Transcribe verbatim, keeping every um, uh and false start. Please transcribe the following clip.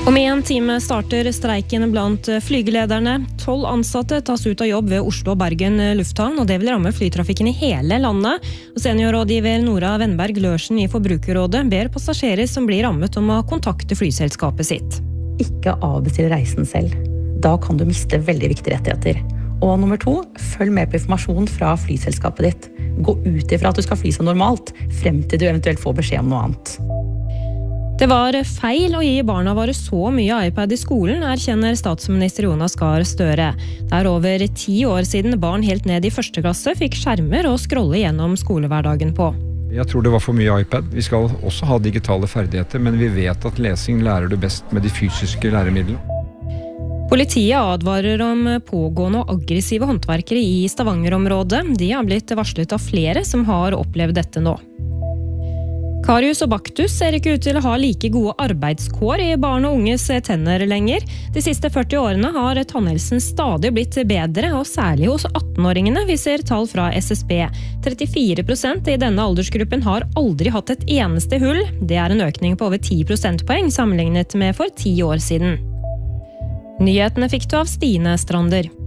Om en time starter streiken blant flygelederne. tolv ansatte tas ut av jobb ved Oslo og Bergen lufthavn, og det vil ramme flytrafikken i hele landet. Og seniorrådgiver Nora Wenberg Løsen i Forbrukerrådet ber passasjerer som blir rammet om å kontakte flyselskapet sitt. Ikke avbestille reisen selv. Da kan du miste veldig viktige rettigheter. Og nummer to, følg med på informasjon fra flyselskapet ditt. Gå ut ifra at du skal fly som normalt, frem til du eventuelt får beskjed om noe annet. Det var feil å gi barna våre så mye iPad i skolen, erkjenner statsminister Jonas Gahr Støre. Det er over ti år siden barn helt ned i første klasse fikk skjermer og scrolle gjennom skolehverdagen på. Jeg tror det var for mye iPad. Vi skal også ha digitale ferdigheter, men vi vet at lesing lærer du best med de fysiske læremidlene. Politiet advarer om pågående og aggressive håndverkere i Stavanger-området. De har blitt varslet av flere som har opplevd dette nå. Karius og Baktus ser ikke ut til å ha like gode arbeidskår i barn og unges tenner lenger. De siste førti årene har tannhelsen stadig blitt bedre, og særlig hos atten-åringene, viser tall fra S S B. trettifire prosent i denne aldersgruppen har aldri hatt et eneste hull. Det er en økning på over ti prosentpoeng sammenlignet med for ti år siden. Nyhetene fikk du av Stine Strander.